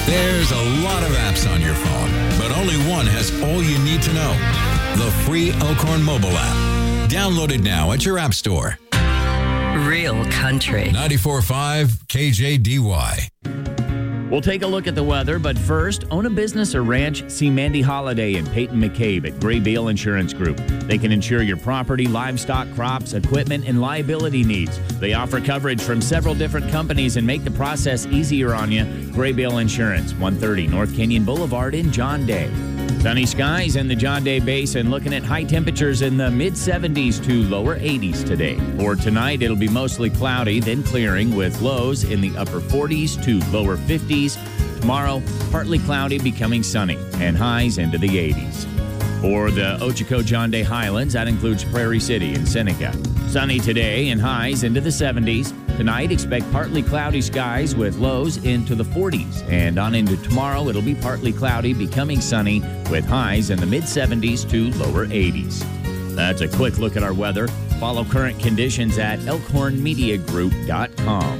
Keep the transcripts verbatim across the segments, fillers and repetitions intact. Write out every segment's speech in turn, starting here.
There's a lot of apps on your phone, but only one has all you need to know. The free Elkhorn mobile app. Download it now at your app store. Real country. ninety-four point five K J D Y. We'll take a look at the weather, but first, own a business or ranch? See Mandy Holiday and Peyton McCabe at Gray Bale Insurance Group. They can insure your property, livestock, crops, equipment, and liability needs. They offer coverage from several different companies and make the process easier on you. Gray Bale Insurance, one thirty North Canyon Boulevard in John Day. Sunny skies in the John Day Basin, looking at high temperatures in the mid seventies to lower eighties today. For tonight, it'll be mostly cloudy, then clearing with lows in the upper forties to lower fifties. Tomorrow, partly cloudy, becoming sunny, and highs into the eighties. For the Ochoco John Day Highlands, that includes Prairie City and Seneca. Sunny today and highs into the seventies. Tonight, expect partly cloudy skies with lows into the forties. And on into tomorrow, it'll be partly cloudy, becoming sunny with highs in the mid seventies to lower eighties. That's a quick look at our weather. Follow current conditions at elkhorn media group dot com.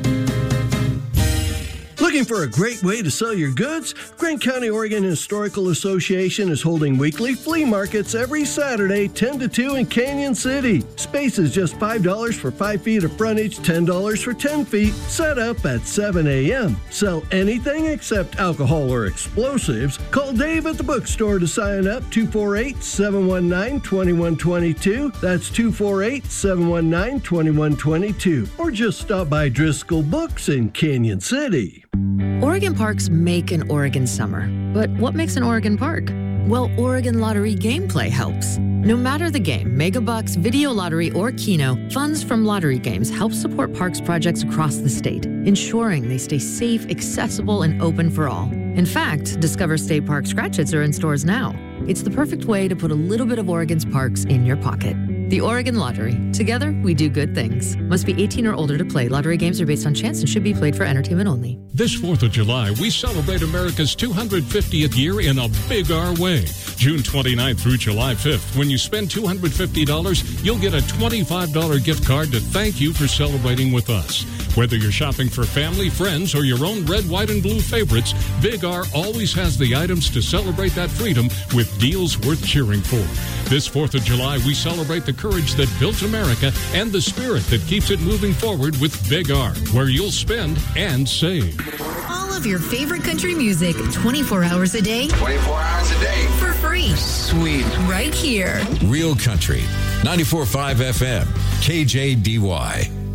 Looking for a great way to sell your goods? Grant County Oregon Historical Association is holding weekly flea markets every Saturday, ten to two in Canyon City. Space is just five dollars for five feet of frontage, ten dollars for ten feet. Set up at seven a.m. Sell anything except alcohol or explosives. Call Dave at the bookstore to sign up, two four eight, seven one nine, two one two two. That's two four eight, seven one nine, two one two two. Or just stop by Driscoll Books in Canyon City. Oregon parks make an Oregon summer. But what makes an Oregon park? Well, Oregon Lottery gameplay helps. No matter the game, Megabucks, Video Lottery, or Keno, funds from lottery games help support parks projects across the state, ensuring they stay safe, accessible, and open for all. In fact, Discover State Park scratch hits are in stores now. It's the perfect way to put a little bit of Oregon's parks in your pocket. The Oregon Lottery. Together, we do good things. Must be eighteen or older to play. Lottery games are based on chance and should be played for entertainment only. This fourth of July, we celebrate America's two hundred fiftieth year in a Big R way. June twenty-ninth through July fifth. When you spend two hundred fifty dollars, you'll get a twenty-five dollars gift card to thank you for celebrating with us. Whether you're shopping for family, friends, or your own red, white, and blue favorites, Big R always has the items to celebrate that freedom with deals worth cheering for. This fourth of July, we celebrate the courage that built America and the spirit that keeps it moving forward with Big R, where you'll spend and save. All of your favorite country music, twenty-four hours a day. twenty-four hours a day. For free. Sweet. Right here. Real country. ninety-four point five F M. K J D Y.